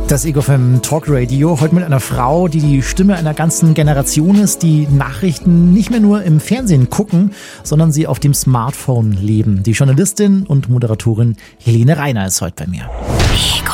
Das Ego FM Talk Radio, heute mit einer Frau, die die Stimme einer ganzen Generation ist, die Nachrichten nicht mehr nur im Fernsehen gucken, sondern sie auf dem Smartphone leben. Die Journalistin und Moderatorin Helene Reiner ist heute bei mir. Ego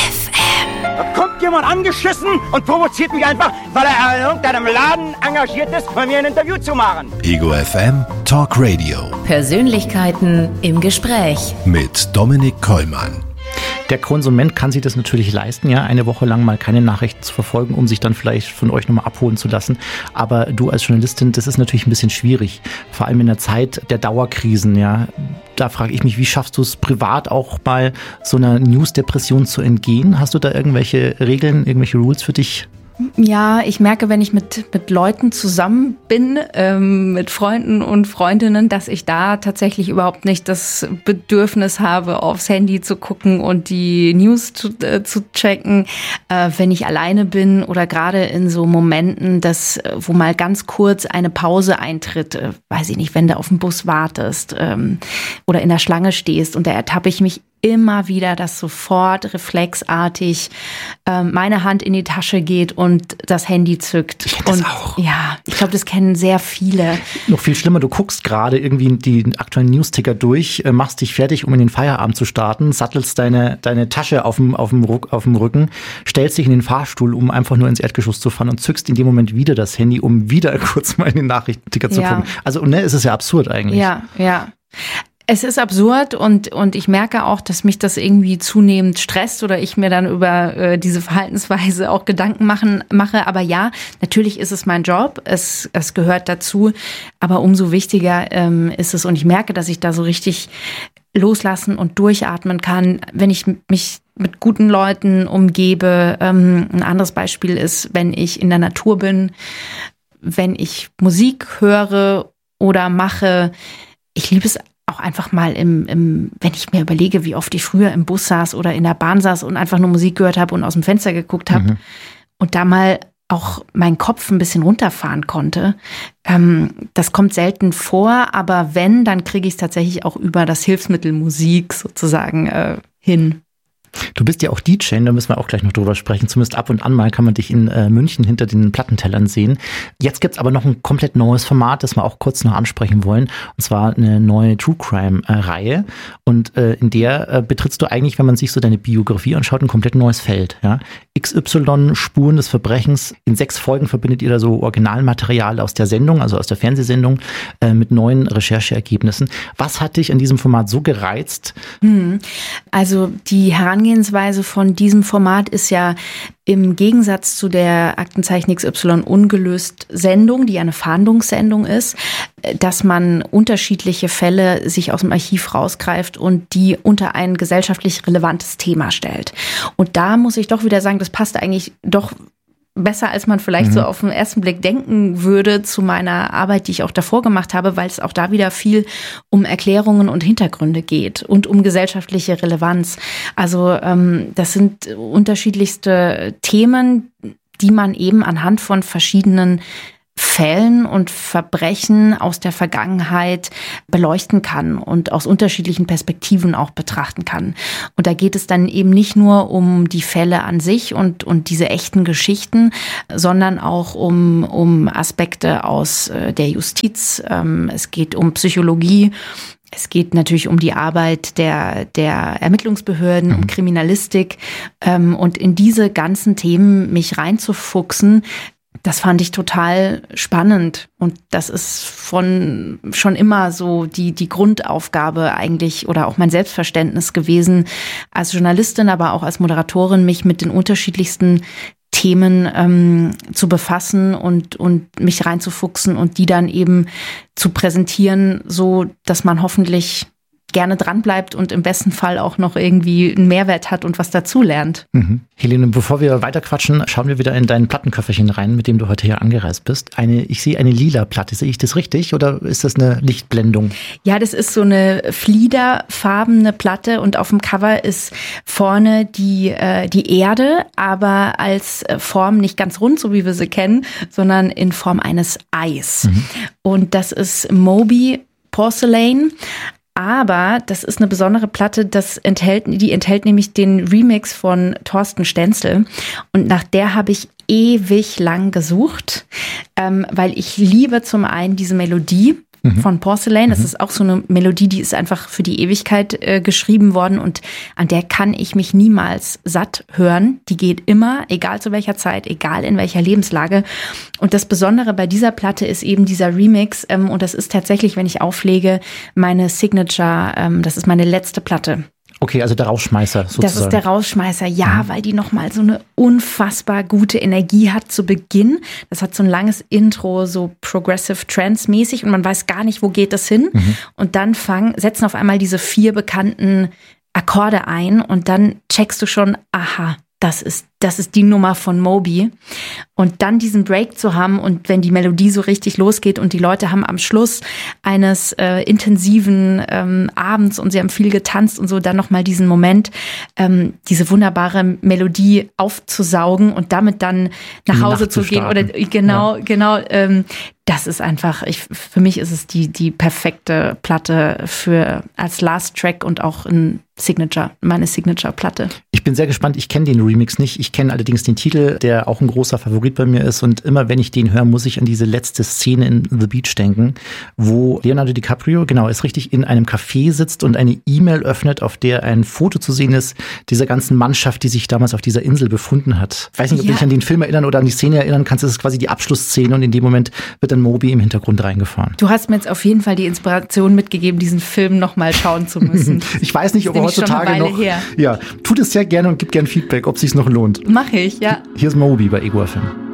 FM. Da kommt jemand angeschissen und provoziert mich einfach, weil er in irgendeinem Laden engagiert ist, bei mir ein Interview zu machen. Ego FM Talk Radio. Persönlichkeiten im Gespräch. Mit Dominik Kollmann. Der Konsument kann sich das natürlich leisten, ja, eine Woche lang mal keine Nachrichten zu verfolgen, um sich dann vielleicht von euch nochmal abholen zu lassen. Aber du als Journalistin, das ist natürlich ein bisschen schwierig, vor allem in der Zeit der Dauerkrisen, ja. Da frage ich mich, wie schaffst du es privat auch mal so einer News-Depression zu entgehen? Hast du da irgendwelche Regeln, irgendwelche Rules für dich? Ja, ich merke, wenn ich mit Leuten zusammen bin, mit Freunden und Freundinnen, dass ich da tatsächlich überhaupt nicht das Bedürfnis habe, aufs Handy zu gucken und die News zu checken. Wenn ich alleine bin oder gerade in so Momenten, wo mal ganz kurz eine Pause eintritt, weiß ich nicht, wenn du auf den Bus wartest oder in der Schlange stehst, und da ertappe ich mich immer wieder, dass sofort reflexartig meine Hand in die Tasche geht und das Handy zückt. Ich kenn das auch. Ja, ich glaube, das kennen sehr viele. Noch viel schlimmer, du guckst gerade irgendwie die aktuellen Newsticker durch, machst dich fertig, um in den Feierabend zu starten, sattelst deine Tasche auf dem Rücken, stellst dich in den Fahrstuhl, um einfach nur ins Erdgeschoss zu fahren und zückst in dem Moment wieder das Handy, um wieder kurz mal in den Nachrichtenticker zu gucken. Also, es ist ja absurd eigentlich. Ja. Es ist absurd und ich merke auch, dass mich das irgendwie zunehmend stresst oder ich mir dann über diese Verhaltensweise auch Gedanken mache. Aber ja, natürlich ist es mein Job, es gehört dazu, aber umso wichtiger ist es, und ich merke, dass ich da so richtig loslassen und durchatmen kann, wenn ich mich mit guten Leuten umgebe. Ein anderes Beispiel ist, wenn ich in der Natur bin, wenn ich Musik höre oder mache. Ich liebe es auch einfach mal wenn ich mir überlege, wie oft ich früher im Bus saß oder in der Bahn saß und einfach nur Musik gehört habe und aus dem Fenster geguckt habe und da mal auch meinen Kopf ein bisschen runterfahren konnte. Das kommt selten vor, aber wenn, dann kriege ich es tatsächlich auch über das Hilfsmittel Musik sozusagen hin. Du bist ja auch DJ, da müssen wir auch gleich noch drüber sprechen. Zumindest ab und an mal kann man dich in München hinter den Plattentellern sehen. Jetzt gibt's aber noch ein komplett neues Format, das wir auch kurz noch ansprechen wollen. Und zwar eine neue True Crime-Reihe. Und in der betrittst du eigentlich, wenn man sich so deine Biografie anschaut, ein komplett neues Feld. Ja? XY, Spuren des Verbrechens. In 6 Folgen verbindet ihr da so Originalmaterial aus der Sendung, also aus der Fernsehsendung, mit neuen Rechercheergebnissen. Was hat dich an diesem Format so gereizt? Also die Herangehensweise von diesem Format ist ja im Gegensatz zu der Aktenzeichen XY ungelöst Sendung, die eine Fahndungssendung ist, dass man unterschiedliche Fälle sich aus dem Archiv rausgreift und die unter ein gesellschaftlich relevantes Thema stellt. Und da muss ich doch wieder sagen, das passt eigentlich doch besser, als man vielleicht so auf den ersten Blick denken würde, zu meiner Arbeit, die ich auch davor gemacht habe, weil es auch da wieder viel um Erklärungen und Hintergründe geht und um gesellschaftliche Relevanz. Also das sind unterschiedlichste Themen, die man eben anhand von verschiedenen Fällen und Verbrechen aus der Vergangenheit beleuchten kann und aus unterschiedlichen Perspektiven auch betrachten kann. Und da geht es dann eben nicht nur um die Fälle an sich und diese echten Geschichten, sondern auch um Aspekte aus der Justiz. Es geht um Psychologie. Es geht natürlich um die Arbeit der Ermittlungsbehörden, um Kriminalistik. Und in diese ganzen Themen mich reinzufuchsen, das fand ich total spannend, und das ist schon immer so die Grundaufgabe eigentlich oder auch mein Selbstverständnis gewesen, als Journalistin, aber auch als Moderatorin, mich mit den unterschiedlichsten Themen zu befassen und mich reinzufuchsen und die dann eben zu präsentieren, so dass man hoffentlich gerne dranbleibt und im besten Fall auch noch irgendwie einen Mehrwert hat und was dazulernt. Helene, bevor wir weiterquatschen, schauen wir wieder in dein Plattenköfferchen rein, mit dem du heute hier angereist bist. Ich sehe eine lila Platte. Sehe ich das richtig oder ist das eine Lichtblendung? Ja, das ist so eine fliederfarbene Platte und auf dem Cover ist vorne die Erde, aber als Form nicht ganz rund, so wie wir sie kennen, sondern in Form eines Eis. Und das ist Moby Porcelain. Aber das ist eine besondere Platte, die enthält nämlich den Remix von Thorsten Stenzel. Und nach der habe ich ewig lang gesucht, weil ich liebe zum einen diese Melodie von Porcelain. Das ist auch so eine Melodie, die ist einfach für die Ewigkeit geschrieben worden und an der kann ich mich niemals satt hören. Die geht immer, egal zu welcher Zeit, egal in welcher Lebenslage. Und das Besondere bei dieser Platte ist eben dieser Remix und das ist tatsächlich, wenn ich auflege, meine Signature, das ist meine letzte Platte. Okay, also der Rausschmeißer sozusagen. Das ist der Rausschmeißer, ja, weil die nochmal so eine unfassbar gute Energie hat zu Beginn. Das hat so ein langes Intro, so Progressive Trance mäßig und man weiß gar nicht, wo geht das hin. Und dann setzen auf einmal diese 4 bekannten Akkorde ein und dann checkst du schon, aha, das ist die Nummer von Moby. Und dann diesen Break zu haben und wenn die Melodie so richtig losgeht und die Leute haben am Schluss eines intensiven Abends und sie haben viel getanzt und so, dann nochmal diesen Moment, diese wunderbare Melodie aufzusaugen und damit dann nach Hause zu gehen. Oder genau, das ist einfach, für mich ist es die perfekte Platte als Last Track und auch meine Signature-Platte. Ich bin sehr gespannt, ich kenne den Remix nicht. Ich kenne allerdings den Titel, der auch ein großer Favorit bei mir ist. Und immer wenn ich den höre, muss ich an diese letzte Szene in The Beach denken, wo Leonardo DiCaprio, genau, ist richtig in einem Café sitzt und eine E-Mail öffnet, auf der ein Foto zu sehen ist, dieser ganzen Mannschaft, die sich damals auf dieser Insel befunden hat. Ich weiß nicht, ob du dich an den Film erinnern oder an die Szene erinnern kannst. Das ist quasi die Abschlussszene und in dem Moment wird dann Moby im Hintergrund reingefahren. Du hast mir jetzt auf jeden Fall die Inspiration mitgegeben, diesen Film nochmal schauen zu müssen. Ich weiß nicht, ob er heutzutage noch... Ja, tut es sehr gerne und gib gerne Feedback, ob es sich noch lohnt. Mache ich, ja. Hier ist Moby bei Ego FM.